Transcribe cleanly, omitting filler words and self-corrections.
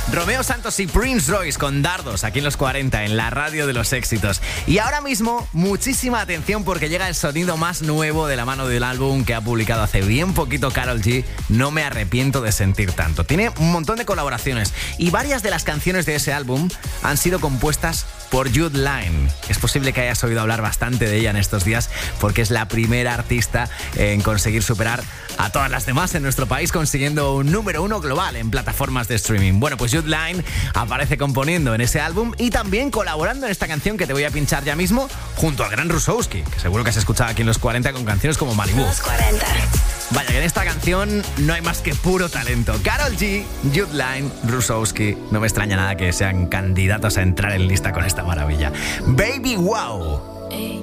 Romeo Santos y Prince Royce con Dardos aquí en los 40 en la radio de los éxitos. Y ahora mismo muchísima atención porque llega el sonido más nuevo de la mano del álbum que ha publicado hace bien poquito Karol G, No me arrepiento de sentir tanto. Tiene un montón de colaboraciones y varias de las canciones de ese álbum han sido compuestas por Jude Line. Es posible que hayas oído hablar bastante de ella en estos días porque es la primera artista en conseguir superar a todas las demás en nuestro país, consiguiendo un número 1 global en plataformas de streaming. Bueno, pues Jude Line aparece componiendo en ese álbum y también colaborando en esta canción que te voy a pinchar ya mismo junto al gran Rusowski, que seguro que has escuchado aquí en los 40 con canciones como Malibu. Los 40. Vaya, que en esta canción no hay más que puro talento. Karol G, Jude Line, Rusowski. No me extraña nada que sean candidatos a entrar en lista con esta maravilla. Baby Wow.